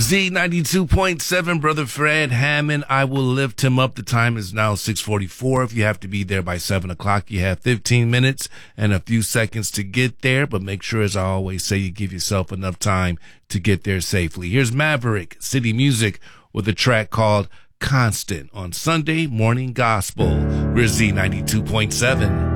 Z92.7, Brother Fred Hammond. I will lift him up. The time is now 6:44. If you have to be there by 7 o'clock, you have 15 minutes and a few seconds to get there. But make sure, as I always say, you give yourself enough time to get there safely. Here's Maverick City Music with a track called Constant on Sunday Morning Gospel. We're Z92.7.